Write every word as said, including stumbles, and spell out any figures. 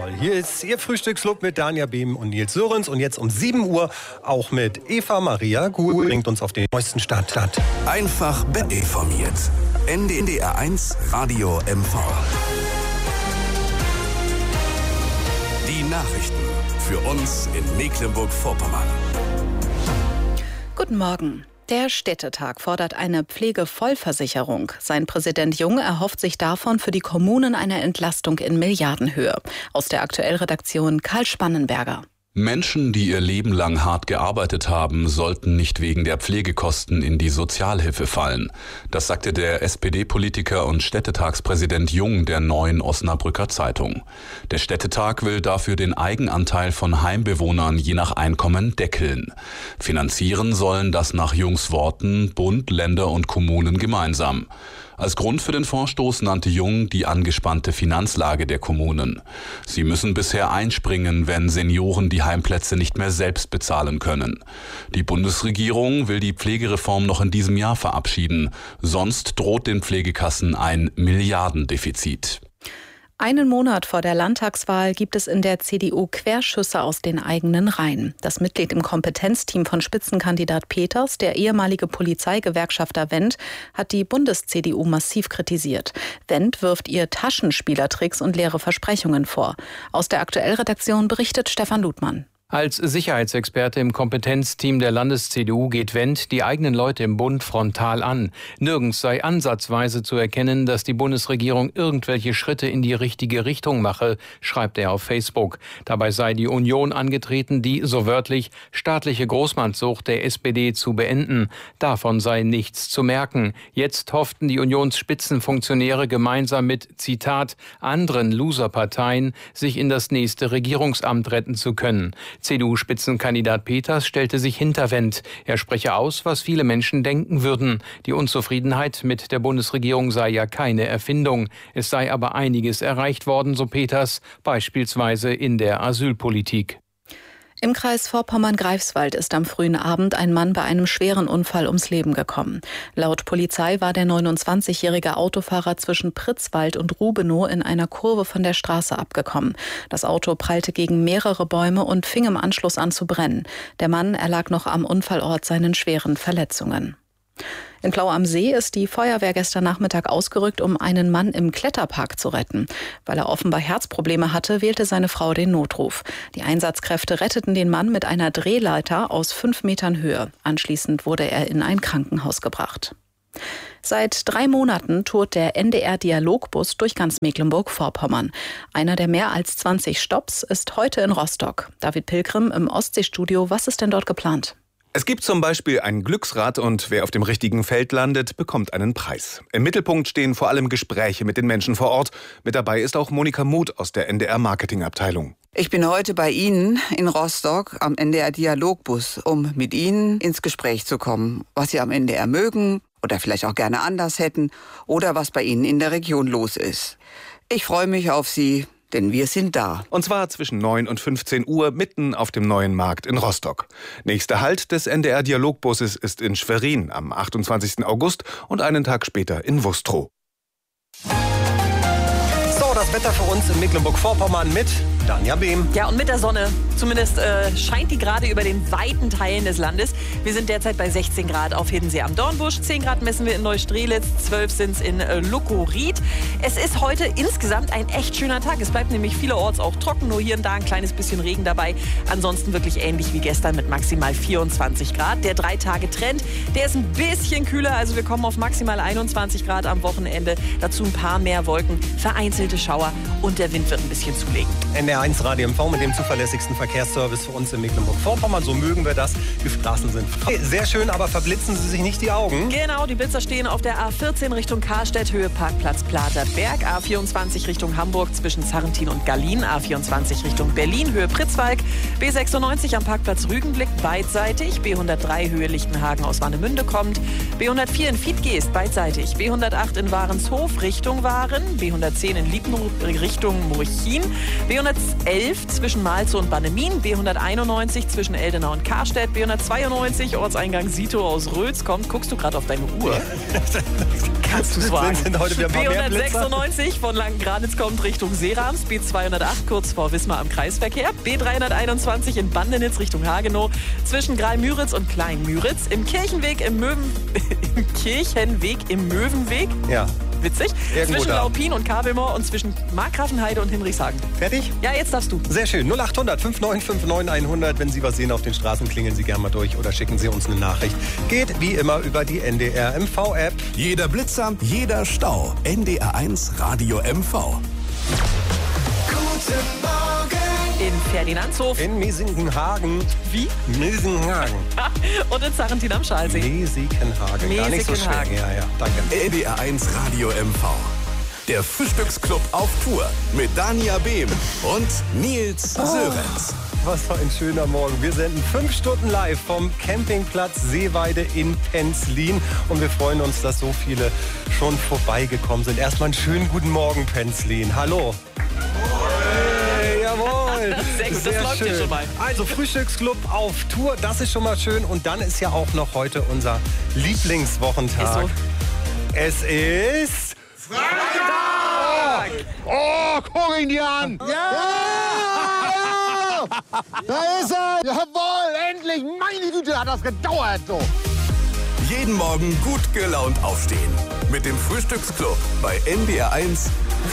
Soll. Hier ist Ihr Frühstücksclub mit Danja Behm und Nils Sörens. Und jetzt um sieben Uhr auch mit Eva Maria Guhl bringt uns auf den neuesten Stand. Stand. Einfach informiert. N D R eins Radio M V. Die Nachrichten für uns in Mecklenburg-Vorpommern. Guten Morgen. Der Städtetag fordert eine Pflegevollversicherung. Sein Präsident Jung erhofft sich davon für die Kommunen eine Entlastung in Milliardenhöhe. Aus der Aktuell-Redaktion Karl Spannenberger. Menschen, die ihr Leben lang hart gearbeitet haben, sollten nicht wegen der Pflegekosten in die Sozialhilfe fallen. Das sagte der S P D-Politiker und Städtetagspräsident Jung der Neuen Osnabrücker Zeitung. Der Städtetag will dafür den Eigenanteil von Heimbewohnern je nach Einkommen deckeln. Finanzieren sollen das nach Jungs Worten Bund, Länder und Kommunen gemeinsam. Als Grund für den Vorstoß nannte Jung die angespannte Finanzlage der Kommunen. Sie müssen bisher einspringen, wenn Senioren die Heimplätze nicht mehr selbst bezahlen können. Die Bundesregierung will die Pflegereform noch in diesem Jahr verabschieden. Sonst droht den Pflegekassen ein Milliardendefizit. Einen Monat vor der Landtagswahl gibt es in der C D U Querschüsse aus den eigenen Reihen. Das Mitglied im Kompetenzteam von Spitzenkandidat Peters, der ehemalige Polizeigewerkschafter Wendt, hat die Bundes-C D U massiv kritisiert. Wendt wirft ihr Taschenspielertricks und leere Versprechungen vor. Aus der Aktuell-Redaktion berichtet Stefan Ludmann. Als Sicherheitsexperte im Kompetenzteam der Landes-C D U geht Wendt die eigenen Leute im Bund frontal an. Nirgends sei ansatzweise zu erkennen, dass die Bundesregierung irgendwelche Schritte in die richtige Richtung mache, schreibt er auf Facebook. Dabei sei die Union angetreten, die, so wörtlich, staatliche Großmannssucht der S P D zu beenden. Davon sei nichts zu merken. Jetzt hofften die Unionsspitzenfunktionäre gemeinsam mit, Zitat, anderen Loserparteien, sich in das nächste Regierungsamt retten zu können. C D U-Spitzenkandidat Peters stellte sich hinter Wendt. Er spreche aus, was viele Menschen denken würden. Die Unzufriedenheit mit der Bundesregierung sei ja keine Erfindung. Es sei aber einiges erreicht worden, so Peters, beispielsweise in der Asylpolitik. Im Kreis Vorpommern-Greifswald ist am frühen Abend ein Mann bei einem schweren Unfall ums Leben gekommen. Laut Polizei war der neunundzwanzigjährige Autofahrer zwischen Pritzwald und Rubenow in einer Kurve von der Straße abgekommen. Das Auto prallte gegen mehrere Bäume und fing im Anschluss an zu brennen. Der Mann erlag noch am Unfallort seinen schweren Verletzungen. In Plau am See ist die Feuerwehr gestern Nachmittag ausgerückt, um einen Mann im Kletterpark zu retten. Weil er offenbar Herzprobleme hatte, wählte seine Frau den Notruf. Die Einsatzkräfte retteten den Mann mit einer Drehleiter aus fünf Metern Höhe. Anschließend wurde er in ein Krankenhaus gebracht. Seit drei Monaten tourt der N D R-Dialogbus durch ganz Mecklenburg-Vorpommern. Einer der mehr als zwanzig Stopps ist heute in Rostock. David Pilgrim im Ostseestudio. Was ist denn dort geplant? Es gibt zum Beispiel ein Glücksrad und wer auf dem richtigen Feld landet, bekommt einen Preis. Im Mittelpunkt stehen vor allem Gespräche mit den Menschen vor Ort. Mit dabei ist auch Monika Muth aus der N D R-Marketingabteilung. Ich bin heute bei Ihnen in Rostock am N D R-Dialogbus, um mit Ihnen ins Gespräch zu kommen, was Sie am N D R mögen oder vielleicht auch gerne anders hätten oder was bei Ihnen in der Region los ist. Ich freue mich auf Sie. Denn wir sind da. Und zwar zwischen neun und fünfzehn Uhr mitten auf dem neuen Markt in Rostock. Nächster Halt des N D R-Dialogbusses ist in Schwerin am achtundzwanzigsten August und einen Tag später in Wustrow. So, das Wetter für uns in Mecklenburg-Vorpommern mit Danja Behm. Ja, und mit der Sonne. Zumindest äh, scheint die gerade über den weiten Teilen des Landes. Wir sind derzeit bei sechzehn Grad auf Hiddensee am Dornbusch. zehn Grad messen wir in Neustrelitz, zwölf sind es in äh, Lukoried. Es ist heute insgesamt ein echt schöner Tag. Es bleibt nämlich vielerorts auch trocken, nur hier und da ein kleines bisschen Regen dabei. Ansonsten wirklich ähnlich wie gestern mit maximal vierundzwanzig Grad. Der Drei-Tage-Trend, der ist ein bisschen kühler. Also wir kommen auf maximal einundzwanzig Grad am Wochenende. Dazu ein paar mehr Wolken, vereinzelte Schauer und der Wind wird ein bisschen zulegen. N D R eins Radio M V mit dem zuverlässigsten Verkehrsservice für uns in Mecklenburg-Vorpommern. So mögen wir das. Die Straßen sind frei. Sehr schön, aber verblitzen Sie sich nicht die Augen. Genau, die Blitzer stehen auf der A vierzehn Richtung Karstedt, Höhe Parkplatz Platerberg. A vierundzwanzig Richtung Hamburg zwischen Sarrentin und Gallien. A vierundzwanzig Richtung Berlin, Höhe Pritzwalk. B sechsundneunzig am Parkplatz Rügenblick beidseitig. B hundertdrei Höhe Lichtenhagen aus Warnemünde kommt. B hundertvier in Fiedgeest beidseitig. B hundertacht in Warenshof Richtung Waren. B hundertzehn in Liepenroth Richtung Murchin. B hundertelf zwischen Malzow und Bannemin. B hunderteinundneunzig zwischen Eldenau und Karstedt. B hundertzweiundneunzig Ortseingang Sito aus Rötz kommt. Guckst du gerade auf deine Uhr? Kannst du es wagen? B hundertsechsundneunzig von Langgranitz kommt Richtung Seerams. B zweihundertacht kurz vor Wismar am Kreisverkehr. B dreihunderteinundzwanzig in Bandenitz Richtung Hagenow. Zwischen Greimüritz und Kleinmüritz. Im Kirchenweg im Möwen... im Kirchenweg im Möwenweg. Ja. Witzig. Irgendwo zwischen da. Laupin und Kabelmoor und zwischen Markgrafenheide und Hinrichshagen. Fertig? Ja, jetzt darfst du. Sehr schön. null achthundert fünfundneunzig neunundfünfzig hundert. Wenn Sie was sehen auf den Straßen, klingeln Sie gerne mal durch oder schicken Sie uns eine Nachricht. Geht wie immer über die N D R M V-App. Jeder Blitzer, jeder Stau. N D R eins Radio M V. Guten Morgen. In Ferdinandshof. In Mesingenhagen. Wie? Mesingenhagen. Und in Sarrentin am Schalsee. Mesingenhagen. Gar nicht so schwer. Mesingenhagen. Ja, ja. Danke. N D R eins Radio M V. Der Frühstücksclub auf Tour mit Dania Behm und Nils Sörenz. Was für ein schöner Morgen. Wir senden fünf Stunden live vom Campingplatz Seeweide in Penzlin. Und wir freuen uns, dass so viele schon vorbeigekommen sind. Erstmal einen schönen guten Morgen, Penzlin. Hallo. Hey, jawohl. Sehr gut, das läuft hier schon mal. Also Frühstücksclub auf Tour, das ist schon mal schön. Und dann ist ja auch noch heute unser Lieblingswochentag. Ist so. Es ist... Freitag! Oh, guck ihn dir an! Ja! Ja! Da ist er! Jawohl, endlich! Meine Güte, hat das gedauert, so! Jeden Morgen gut gelaunt aufstehen. Mit dem Frühstücksclub bei N D R eins